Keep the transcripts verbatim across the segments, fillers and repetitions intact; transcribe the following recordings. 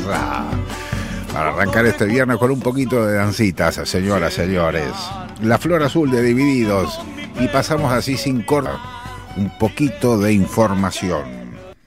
Ah, para arrancar este viernes con un poquito de dancitas, señoras, señores. La flor azul de Divididos. Y pasamos así sin corta un poquito de información.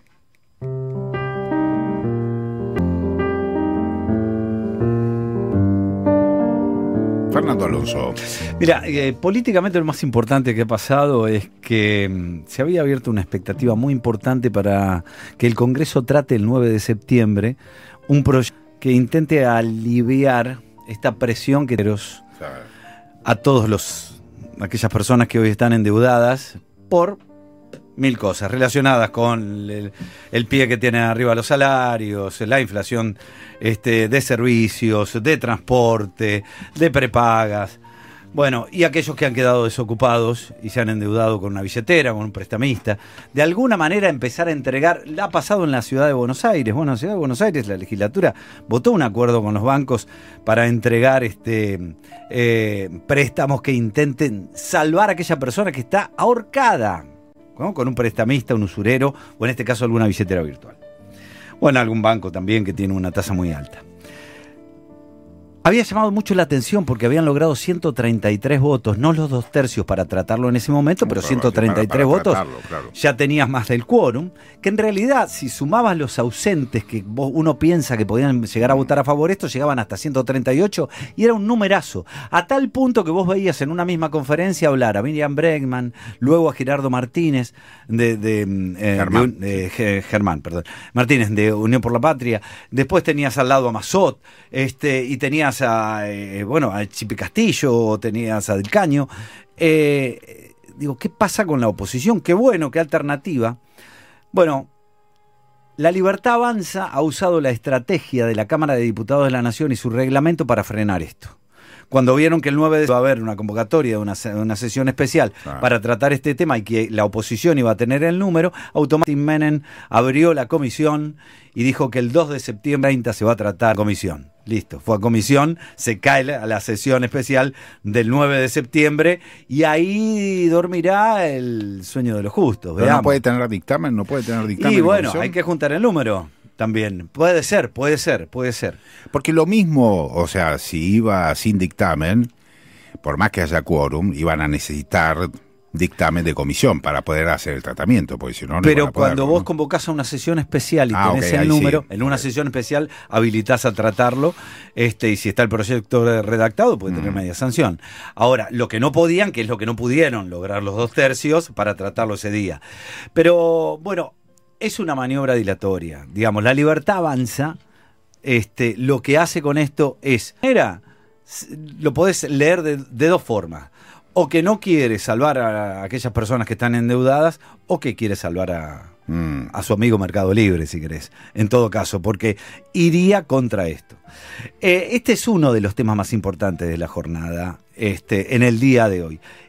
Fernando Alonso. Mira, eh, políticamente lo más importante que ha pasado es que mm, se había abierto una expectativa muy importante para que el Congreso trate el nueve de septiembre un proyecto que intente aliviar esta presión que tenemos a todos los aquellas personas que hoy están endeudadas por mil cosas relacionadas con el, el pie que tienen arriba los salarios, la inflación este, de servicios, de transporte, de prepagas. Bueno, y aquellos que han quedado desocupados y se han endeudado con una billetera, con un prestamista. De alguna manera empezar a entregar, la ha pasado en la ciudad de Buenos Aires. Bueno, en la ciudad de Buenos Aires la legislatura votó un acuerdo con los bancos para entregar este eh, préstamos que intenten salvar a aquella persona que está ahorcada, ¿no? Con un prestamista, un usurero, o en este caso alguna billetera virtual. O en algún banco también que tiene una tasa muy alta. Había llamado mucho la atención porque habían logrado ciento treinta y tres votos, no los dos tercios para tratarlo en ese momento, no, pero ciento treinta y tres para, para votos, tratarlo, claro. Ya tenías más del quórum, que en realidad si sumabas los ausentes que vos, uno piensa que podían llegar a votar a favor, estos llegaban hasta ciento treinta y ocho y era un numerazo, a tal punto que vos veías en una misma conferencia hablar a Miriam Bregman, luego a Gerardo Martínez, de, de, eh, Germán, de, de Germán, perdón, Martínez de Unión por la Patria, después tenías al lado a Mazot, este, y tenías a, eh, bueno, a Chipi Castillo, tenías a Del Caño. Eh, digo, ¿qué pasa con la oposición? Qué bueno, qué alternativa. Bueno, La Libertad Avanza ha usado la estrategia de la Cámara de Diputados de la Nación y su reglamento para frenar esto. Cuando vieron que el nueve de va a haber una convocatoria de una, una sesión especial ah. para tratar este tema y que la oposición iba a tener el número, automáticamente Menem abrió la comisión y dijo que el dos de septiembre treinta se va a tratar comisión. Listo, fue a comisión, se cae la, la sesión especial del nueve de septiembre y ahí dormirá el sueño de los justos. Pero no puede tener dictamen, no puede tener dictamen. Y bueno, hay que juntar el número. También, puede ser, puede ser, puede ser. Porque lo mismo, o sea, si iba sin dictamen, por más que haya quórum, iban a necesitar dictamen de comisión para poder hacer el tratamiento, porque si no, no Pero iban a poder, cuando ¿no? vos convocás a una sesión especial y ah, tenés okay, el número, sí. en una sesión especial habilitás a tratarlo, este, y si está el proyecto redactado, puede tener mm. media sanción. Ahora, lo que no podían, que es lo que no pudieron lograr los dos tercios para tratarlo ese día. Pero, bueno, es una maniobra dilatoria. Digamos, La Libertad Avanza, este, lo que hace con esto es, era, lo podés leer de, de dos formas. O que no quiere salvar a aquellas personas que están endeudadas, o que quiere salvar a, mm. a su amigo Mercado Libre, si querés. En todo caso, porque iría contra esto. Eh, este es uno de los temas más importantes de la jornada este, en el día de hoy.